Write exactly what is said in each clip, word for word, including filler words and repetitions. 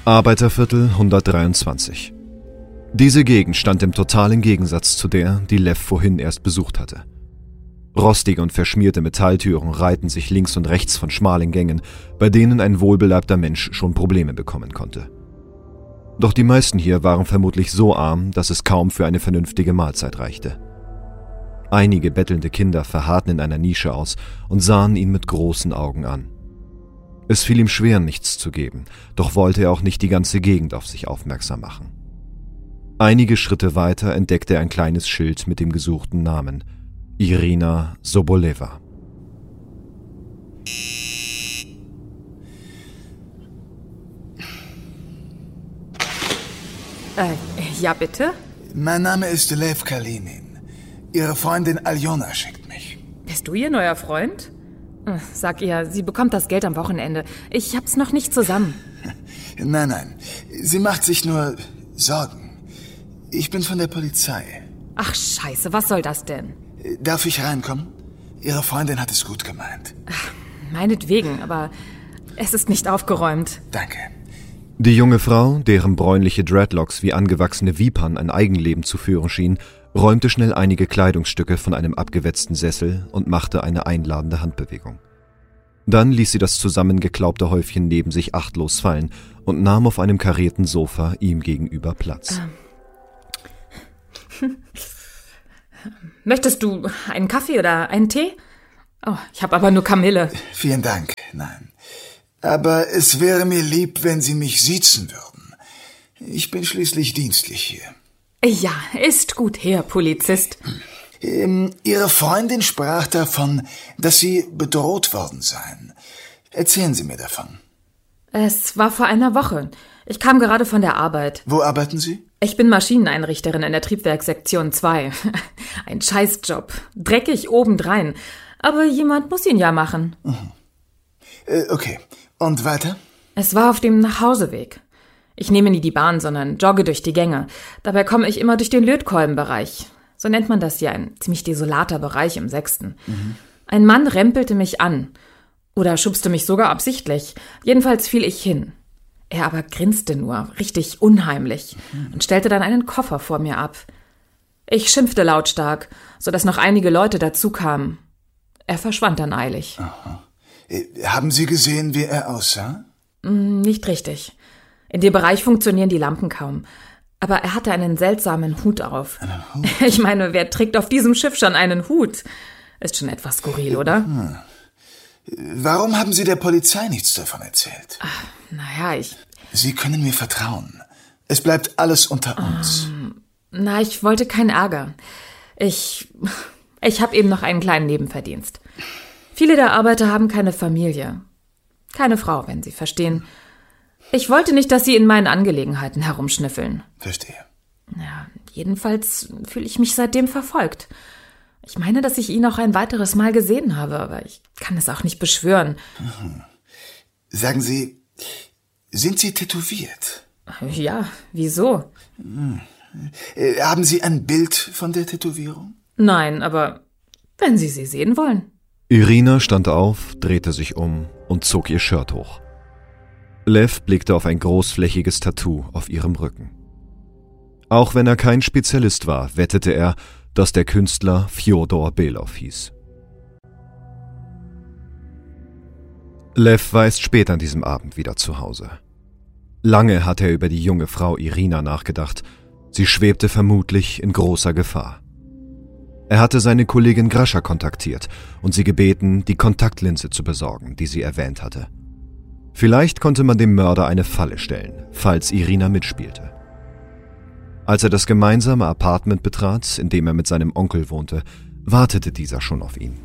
Arbeiterviertel hundertdreiundzwanzig. Diese Gegend stand im totalen Gegensatz zu der, die Lev vorhin erst besucht hatte. Rostige und verschmierte Metalltüren reihten sich links und rechts von schmalen Gängen, bei denen ein wohlbeleibter Mensch schon Probleme bekommen konnte. Doch die meisten hier waren vermutlich so arm, dass es kaum für eine vernünftige Mahlzeit reichte. Einige bettelnde Kinder verharrten in einer Nische aus und sahen ihn mit großen Augen an. Es fiel ihm schwer, nichts zu geben, doch wollte er auch nicht die ganze Gegend auf sich aufmerksam machen. Einige Schritte weiter entdeckte er ein kleines Schild mit dem gesuchten Namen: Irina Soboleva. Äh, ja bitte? Mein Name ist Lev Kalinin. Ihre Freundin Aljona schickt mich. Bist du ihr neuer Freund? Sag ihr, sie bekommt das Geld am Wochenende. Ich hab's noch nicht zusammen. Nein, nein. Sie macht sich nur Sorgen. Ich bin von der Polizei. Ach, scheiße, was soll das denn? Darf ich reinkommen? Ihre Freundin hat es gut gemeint. Ach, meinetwegen, aber es ist nicht aufgeräumt. Danke. Die junge Frau, deren bräunliche Dreadlocks wie angewachsene Vipern ein Eigenleben zu führen schien, räumte schnell einige Kleidungsstücke von einem abgewetzten Sessel und machte eine einladende Handbewegung. Dann ließ sie das zusammengeklaubte Häufchen neben sich achtlos fallen und nahm auf einem karierten Sofa ihm gegenüber Platz. Ähm. Möchtest du einen Kaffee oder einen Tee? Oh, ich habe aber nur Kamille. Vielen Dank, nein. Aber es wäre mir lieb, wenn Sie mich siezen würden. Ich bin schließlich dienstlich hier. Ja, ist gut, Herr Polizist. Ähm, Ihre Freundin sprach davon, dass Sie bedroht worden seien. Erzählen Sie mir davon. Es war vor einer Woche. Ich kam gerade von der Arbeit. Wo arbeiten Sie? Ich bin Maschineneinrichterin in der Triebwerkssektion zwei. Ein Scheißjob. Dreckig obendrein. Aber jemand muss ihn ja machen. Mhm. Äh, okay. Und weiter? Es war auf dem Nachhauseweg. Ich nehme nie die Bahn, sondern jogge durch die Gänge. Dabei komme ich immer durch den Lötkolbenbereich. So nennt man das hier, ein ziemlich desolater Bereich im Sechsten. Mhm. Ein Mann rempelte mich an. Oder schubste mich sogar absichtlich. Jedenfalls fiel ich hin. Er aber grinste nur, richtig unheimlich, mhm. und stellte dann einen Koffer vor mir ab. Ich schimpfte lautstark, sodass noch einige Leute dazu kamen. Er verschwand dann eilig. Aha. Haben Sie gesehen, wie er aussah? Nicht richtig. In dem Bereich funktionieren die Lampen kaum. Aber er hatte einen seltsamen Hut auf. Einen Hut? Ich meine, wer trägt auf diesem Schiff schon einen Hut? Ist schon etwas skurril, oder? Hm. Warum haben Sie der Polizei nichts davon erzählt? Ach, naja, ich... Sie können mir vertrauen. Es bleibt alles unter uns. Ähm, na, ich wollte keinen Ärger. Ich... Ich habe eben noch einen kleinen Nebenverdienst. Viele der Arbeiter haben keine Familie. Keine Frau, wenn Sie verstehen. Ich wollte nicht, dass Sie in meinen Angelegenheiten herumschnüffeln. Verstehe. Ja, jedenfalls fühle ich mich seitdem verfolgt. Ich meine, dass ich ihn auch ein weiteres Mal gesehen habe, aber ich kann es auch nicht beschwören. Mhm. Sagen Sie, sind Sie tätowiert? Ja, wieso? Mhm. Äh, haben Sie ein Bild von der Tätowierung? Nein, aber wenn Sie sie sehen wollen. Irina stand auf, drehte sich um und zog ihr Shirt hoch. Lev blickte auf ein großflächiges Tattoo auf ihrem Rücken. Auch wenn er kein Spezialist war, wettete er, dass der Künstler Fjodor Belov hieß. Lev war erst spät an diesem Abend wieder zu Hause. Lange hatte er über die junge Frau Irina nachgedacht. Sie schwebte vermutlich in großer Gefahr. Er hatte seine Kollegin Grascha kontaktiert und sie gebeten, die Kontaktlinse zu besorgen, die sie erwähnt hatte. Vielleicht konnte man dem Mörder eine Falle stellen, falls Irina mitspielte. Als er das gemeinsame Apartment betrat, in dem er mit seinem Onkel wohnte, wartete dieser schon auf ihn.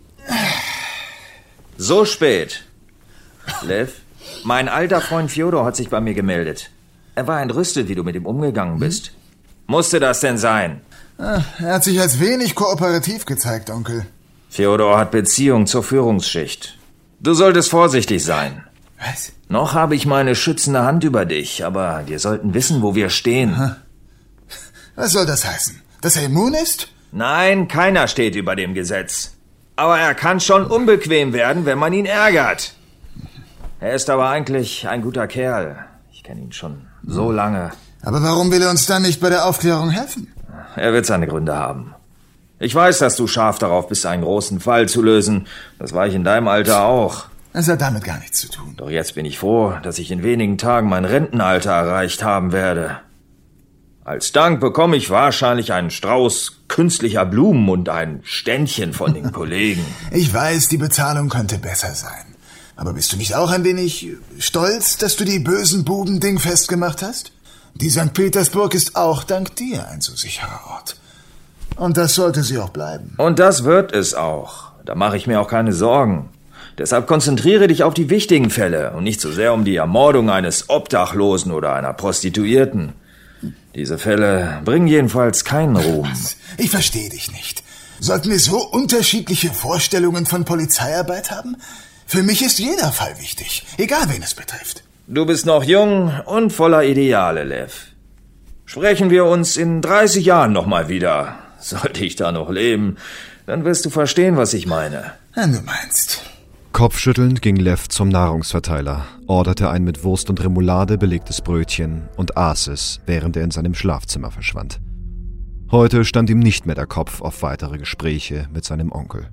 So spät. Lev, mein alter Freund Fjodor hat sich bei mir gemeldet. Er war entrüstet, wie du mit ihm umgegangen bist. Hm? Musste das denn sein? Er hat sich als wenig kooperativ gezeigt, Onkel. Fjodor hat Beziehung zur Führungsschicht. Du solltest vorsichtig sein. Was? Noch habe ich meine schützende Hand über dich, aber wir sollten wissen, wo wir stehen. Aha. Was soll das heißen? Dass er immun ist? Nein, keiner steht über dem Gesetz. Aber er kann schon unbequem werden, wenn man ihn ärgert. Er ist aber eigentlich ein guter Kerl. Ich kenne ihn schon so lange. Aber warum will er uns dann nicht bei der Aufklärung helfen? Er wird seine Gründe haben. Ich weiß, dass du scharf darauf bist, einen großen Fall zu lösen. Das war ich in deinem Alter auch. Das hat damit gar nichts zu tun. Doch jetzt bin ich froh, dass ich in wenigen Tagen mein Rentenalter erreicht haben werde. Als Dank bekomme ich wahrscheinlich einen Strauß künstlicher Blumen und ein Ständchen von den Kollegen. Ich weiß, die Bezahlung könnte besser sein. Aber bist du nicht auch ein wenig stolz, dass du die bösen Buben dingfest gemacht hast? Die Sankt Petersburg ist auch dank dir ein so sicherer Ort. Und das sollte sie auch bleiben. Und das wird es auch. Da mache ich mir auch keine Sorgen. Deshalb konzentriere dich auf die wichtigen Fälle und nicht so sehr um die Ermordung eines Obdachlosen oder einer Prostituierten. Diese Fälle bringen jedenfalls keinen Ruhm. Was? Ich verstehe dich nicht. Sollten wir so unterschiedliche Vorstellungen von Polizeiarbeit haben? Für mich ist jeder Fall wichtig, egal wen es betrifft. Du bist noch jung und voller Ideale, Lev. Sprechen wir uns in dreißig Jahren nochmal wieder. Sollte ich da noch leben, dann wirst du verstehen, was ich meine. Wenn du meinst. Kopfschüttelnd ging Lev zum Nahrungsverteiler, orderte ein mit Wurst und Remoulade belegtes Brötchen und aß es, während er in seinem Schlafzimmer verschwand. Heute stand ihm nicht mehr der Kopf auf weitere Gespräche mit seinem Onkel.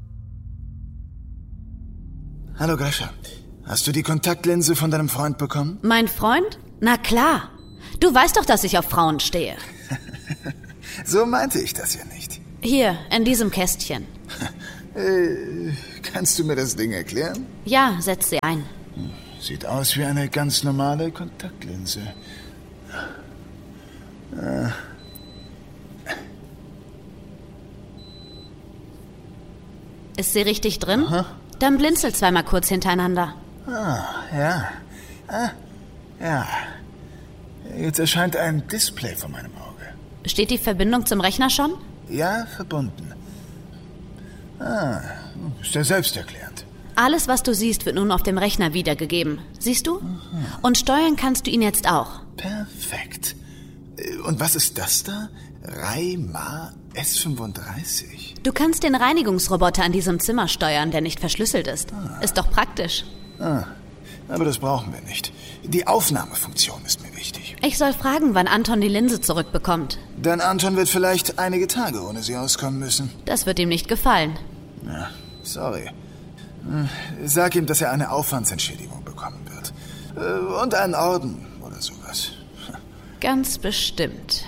Hallo Grisha, hast du die Kontaktlinse von deinem Freund bekommen? Mein Freund? Na klar. Du weißt doch, dass ich auf Frauen stehe. So meinte ich das ja nicht. Hier, in diesem Kästchen. Äh, kannst du mir das Ding erklären? Ja, setz sie ein. Sieht aus wie eine ganz normale Kontaktlinse. Äh. Ist sie richtig drin? Aha. Dann blinzel zweimal kurz hintereinander. Ah, ja. Ah, ja. Jetzt erscheint ein Display vor meinem Auge. Steht die Verbindung zum Rechner schon? Ja, verbunden. Ah, ist ja selbsterklärend. Alles, was du siehst, wird nun auf dem Rechner wiedergegeben. Siehst du? Mhm. Und steuern kannst du ihn jetzt auch. Perfekt. Und was ist das da? Raima S fünfunddreißig. Du kannst den Reinigungsroboter an diesem Zimmer steuern, der nicht verschlüsselt ist. Ah. Ist doch praktisch. Ah, aber das brauchen wir nicht. Die Aufnahmefunktion ist mir wichtig. Ich soll fragen, wann Anton die Linse zurückbekommt. Denn Anton wird vielleicht einige Tage ohne sie auskommen müssen. Das wird ihm nicht gefallen. Ja, sorry. Sag ihm, dass er eine Aufwandsentschädigung bekommen wird. Und einen Orden oder sowas. Ganz bestimmt.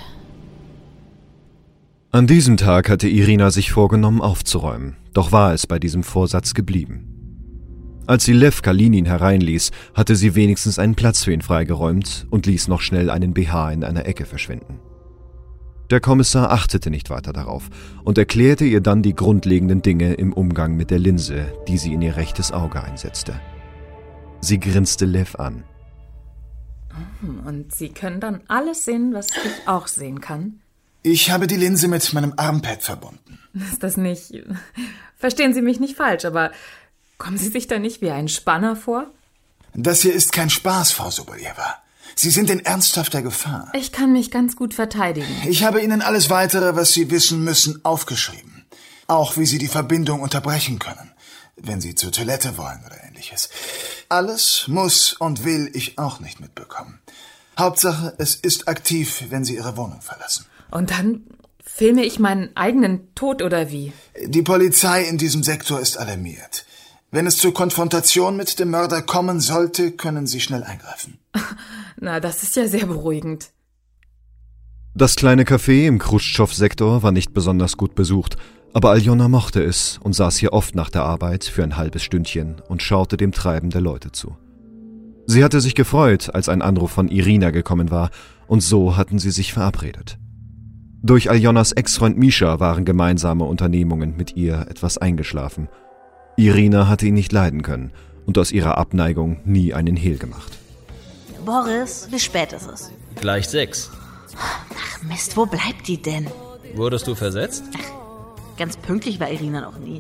An diesem Tag hatte Irina sich vorgenommen, aufzuräumen, doch war es bei diesem Vorsatz geblieben. Als sie Lev Kalinin hereinließ, hatte sie wenigstens einen Platz für ihn freigeräumt und ließ noch schnell einen B H in einer Ecke verschwinden. Der Kommissar achtete nicht weiter darauf und erklärte ihr dann die grundlegenden Dinge im Umgang mit der Linse, die sie in ihr rechtes Auge einsetzte. Sie grinste Lev an. Und Sie können dann alles sehen, was ich auch sehen kann? Ich habe die Linse mit meinem Armpad verbunden. Ist das nicht... Verstehen Sie mich nicht falsch, aber kommen Sie sich da nicht wie ein Spanner vor? Das hier ist kein Spaß, Frau Sobolewa. Sie sind in ernsthafter Gefahr. Ich kann mich ganz gut verteidigen. Ich habe Ihnen alles Weitere, was Sie wissen müssen, aufgeschrieben. Auch wie Sie die Verbindung unterbrechen können, wenn Sie zur Toilette wollen oder ähnliches. Alles muss und will ich auch nicht mitbekommen. Hauptsache, es ist aktiv, wenn Sie Ihre Wohnung verlassen. Und dann filme ich meinen eigenen Tod oder wie? Die Polizei in diesem Sektor ist alarmiert. Wenn es zur Konfrontation mit dem Mörder kommen sollte, können Sie schnell eingreifen. Na, das ist ja sehr beruhigend. Das kleine Café im Chruschtschow-Sektor war nicht besonders gut besucht, aber Aljona mochte es und saß hier oft nach der Arbeit für ein halbes Stündchen und schaute dem Treiben der Leute zu. Sie hatte sich gefreut, als ein Anruf von Irina gekommen war, und so hatten sie sich verabredet. Durch Aljonas Ex-Freund Misha waren gemeinsame Unternehmungen mit ihr etwas eingeschlafen. Irina hatte ihn nicht leiden können und aus ihrer Abneigung nie einen Hehl gemacht. Boris, wie spät ist es? Gleich sechs. Ach Mist, wo bleibt die denn? Wurdest du versetzt? Ach, ganz pünktlich war Irina noch nie.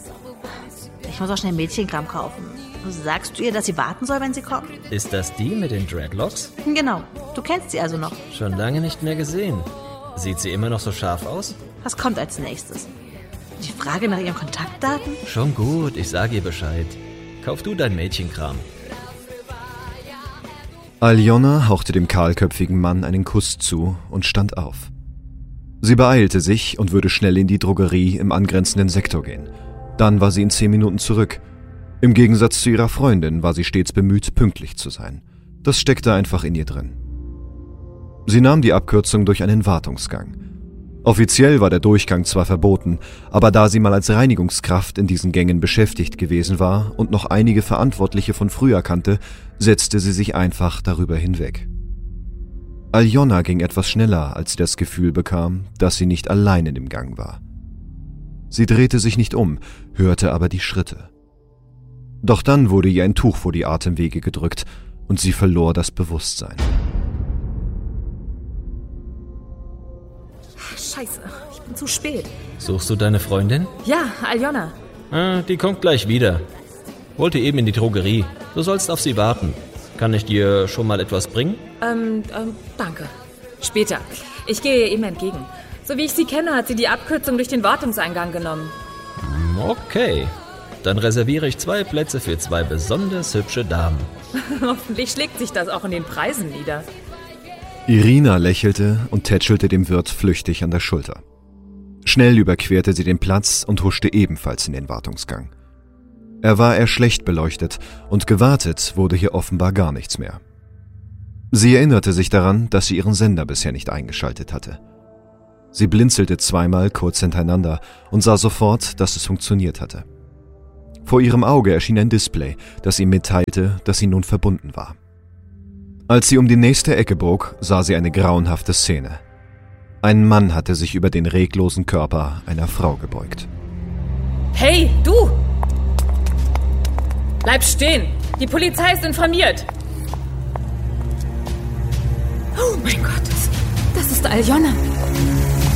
Ich muss auch schnell Mädchenkram kaufen. Sagst du ihr, dass sie warten soll, wenn sie kommt? Ist das die mit den Dreadlocks? Genau, du kennst sie also noch. Schon lange nicht mehr gesehen. Sieht sie immer noch so scharf aus? Was kommt als nächstes? Die Frage nach ihren Kontaktdaten? Schon gut, ich sage ihr Bescheid. Kauf du dein Mädchenkram. Aljona hauchte dem kahlköpfigen Mann einen Kuss zu und stand auf. Sie beeilte sich und würde schnell in die Drogerie im angrenzenden Sektor gehen. Dann war sie in zehn Minuten zurück. Im Gegensatz zu ihrer Freundin war sie stets bemüht, pünktlich zu sein. Das steckte einfach in ihr drin. Sie nahm die Abkürzung durch einen Wartungsgang. Offiziell war der Durchgang zwar verboten, aber da sie mal als Reinigungskraft in diesen Gängen beschäftigt gewesen war und noch einige Verantwortliche von früher kannte, setzte sie sich einfach darüber hinweg. Aljona ging etwas schneller, als sie das Gefühl bekam, dass sie nicht allein in dem Gang war. Sie drehte sich nicht um, hörte aber die Schritte. Doch dann wurde ihr ein Tuch vor die Atemwege gedrückt und sie verlor das Bewusstsein. Scheiße, ich bin zu spät. Suchst du deine Freundin? Ja, Aljona. Ah, die kommt gleich wieder. Wollte eben in die Drogerie. Du sollst auf sie warten. Kann ich dir schon mal etwas bringen? Ähm, ähm, danke. Später. Ich gehe ihr eben entgegen. So wie ich sie kenne, hat sie die Abkürzung durch den Wartungseingang genommen. Okay. Dann reserviere ich zwei Plätze für zwei besonders hübsche Damen. Hoffentlich schlägt sich das auch in den Preisen nieder. Irina lächelte und tätschelte dem Wirt flüchtig an der Schulter. Schnell überquerte sie den Platz und huschte ebenfalls in den Wartungsgang. Er war eher schlecht beleuchtet und gewartet wurde hier offenbar gar nichts mehr. Sie erinnerte sich daran, dass sie ihren Sender bisher nicht eingeschaltet hatte. Sie blinzelte zweimal kurz hintereinander und sah sofort, dass es funktioniert hatte. Vor ihrem Auge erschien ein Display, das ihm mitteilte, dass sie nun verbunden war. Als sie um die nächste Ecke bog, sah sie eine grauenhafte Szene. Ein Mann hatte sich über den reglosen Körper einer Frau gebeugt. Hey, du! Bleib stehen! Die Polizei ist informiert! Oh mein Gott, das, das ist Aljona.